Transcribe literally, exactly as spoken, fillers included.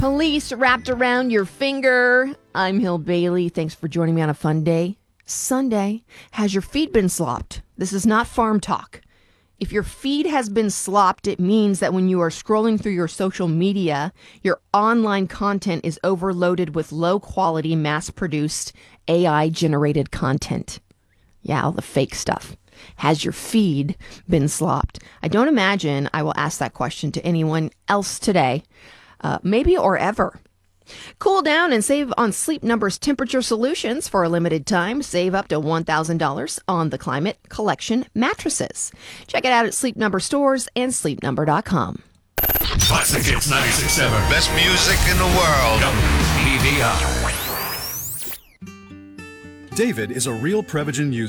Police wrapped around your finger. I'm Hill Bailey. Thanks for joining me on a fun day. Sunday. Has your feed been slopped? This is not farm talk. If your feed has been slopped, it means that when you are scrolling through your social media, your online content is overloaded with low-quality, mass-produced, A I-generated content. Yeah, all the fake stuff. Has your feed been slopped? I don't imagine I will ask that question to anyone else today. Uh, maybe or ever. Cool down and save on Sleep Number's temperature solutions for a limited time. Save up to one thousand dollars on the Climate Collection mattresses. Check it out at Sleep Number stores and sleep number dot com. Classic Hits ninety-six point seven. Best music in the world. W B V I. David is a real Prevagen user.